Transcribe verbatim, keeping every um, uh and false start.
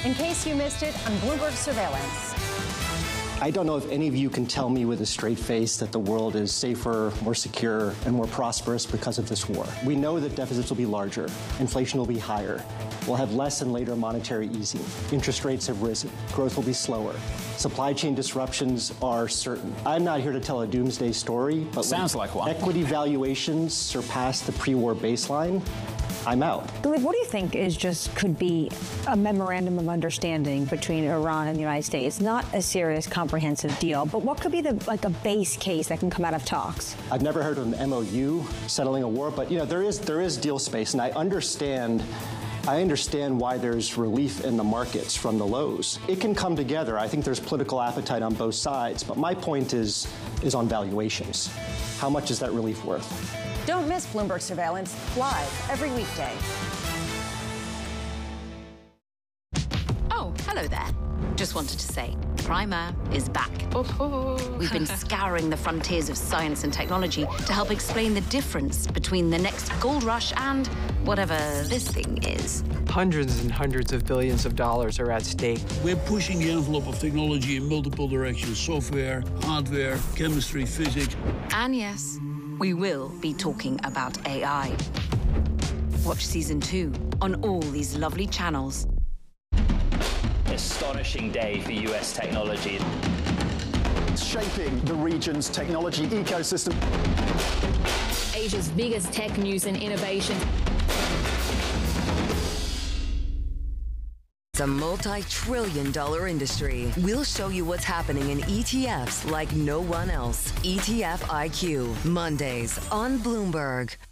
in case you missed it on Bloomberg Surveillance. I don't know if any of you can tell me with a straight face that the world is safer, more secure, and more prosperous because of this war. We know that deficits will be larger, inflation will be higher, we'll have less and later monetary easing, interest rates have risen, growth will be slower, supply chain disruptions are certain. I'm not here to tell a doomsday story, but sounds like one. Equity valuations surpass the pre-war baseline, I'm out. What do you think is just could be a memorandum of understanding between Iran and the United States? Not a serious, comprehensive deal, but what could be the like a base case that can come out of talks? I've never heard of an M O U settling a war, but you know there is there is deal space, and I understand. I understand why there's relief in the markets from the lows. It can come together. I think there's political appetite on both sides, but my point is is on valuations. How much is that relief worth? Don't miss Bloomberg Surveillance live every weekday. Oh, hello there. Just wanted to say, Primer is back. Oh. We've been scouring the frontiers of science and technology to help explain the difference between the next gold rush and whatever this thing is. Hundreds and hundreds of billions of dollars are at stake. We're pushing the envelope of technology in multiple directions: software, hardware, chemistry, physics. And yes, we will be talking about A I. Watch season two on all these lovely channels. Astonishing day for U S technology. It's shaping the region's technology ecosystem. Asia's biggest tech news and innovation. It's a multi-trillion dollar industry. We'll show you what's happening in E T Fs like no one else. E T F I Q, Mondays on Bloomberg.